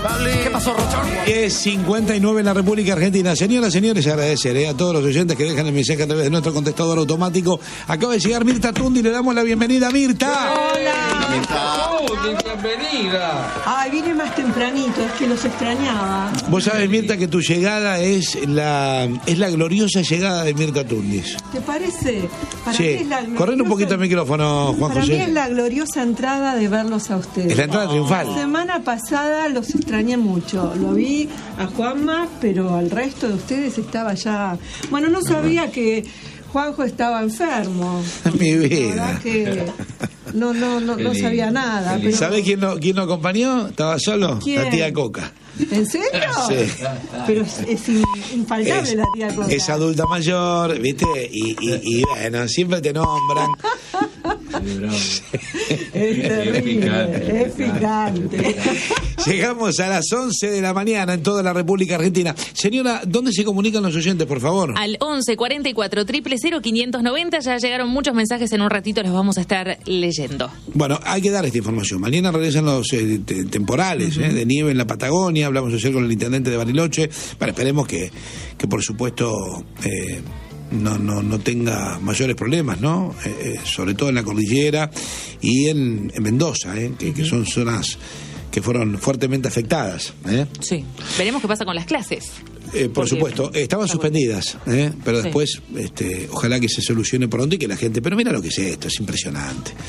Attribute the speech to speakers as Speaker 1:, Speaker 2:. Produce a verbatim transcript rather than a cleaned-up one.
Speaker 1: ¿Qué pasó, Rochón?
Speaker 2: diez cincuenta y nueve en la República Argentina. Señoras, señores, agradeceré a todos los oyentes que dejan el mensaje a través de nuestro contestador automático. Acaba de llegar Mirta Tundi, le damos la bienvenida. ¡Mirta!
Speaker 3: ¡Hola!
Speaker 1: Mirta.
Speaker 3: ¡Oh, qué bienvenida!
Speaker 4: Ay, vine más tempranito, es que los extrañaba.
Speaker 2: Vos sabés, Mirta, que tu llegada es la es la gloriosa llegada de Mirta Tundis.
Speaker 4: ¿Te parece? Para
Speaker 2: Sí.
Speaker 4: mí es la gloriosa...
Speaker 2: Corren un poquito el micrófono, Juan
Speaker 4: Para
Speaker 2: José.
Speaker 4: mí es la gloriosa entrada de verlos a ustedes.
Speaker 2: Es la entrada triunfal.
Speaker 4: La semana pasada los extrañé mucho. Lo vi a Juanma, pero al resto de ustedes estaba ya... Bueno, no sabía que Juanjo estaba enfermo.
Speaker 2: Mi
Speaker 4: La
Speaker 2: vida.
Speaker 4: verdad que no, no, no, no sabía nada. Pero...
Speaker 2: ¿Sabés quién lo, quién lo acompañó? ¿Estaba solo?
Speaker 4: ¿Quién?
Speaker 2: La tía Coca.
Speaker 4: ¿En serio?
Speaker 2: Sí.
Speaker 4: Pero es, es in- infaltable
Speaker 2: Es,
Speaker 4: la tía Coca.
Speaker 2: es adulta mayor, ¿viste? Y, y, y bueno, siempre te nombran.
Speaker 4: Es terrible,
Speaker 3: picante,
Speaker 4: es picante.
Speaker 2: Llegamos a las once de la mañana en toda la República Argentina. Señora, ¿dónde se comunican los oyentes, por favor?
Speaker 5: Al once cuarenta y cuatro, cero cero cero, quinientos noventa. Ya llegaron muchos mensajes, en un ratito los vamos a estar leyendo.
Speaker 2: Bueno, hay que dar esta información. Mañana regresan los eh, te- temporales eh, de nieve en la Patagonia. Hablamos ayer con el intendente de Bariloche. Bueno, esperemos que, que por supuesto, eh, no, no, no tenga mayores problemas, ¿no? Eh, eh, sobre todo en la cordillera y en, en Mendoza, eh, que, que son zonas que fueron fuertemente afectadas. ¿eh?
Speaker 5: Sí. Veremos qué pasa con las clases.
Speaker 2: Eh, por
Speaker 5: Porque-
Speaker 2: supuesto, estaban suspendidas, ¿eh? Pero
Speaker 5: Sí.
Speaker 2: después, este, ojalá que se solucione pronto y que la gente... Pero mira lo que es esto, es impresionante.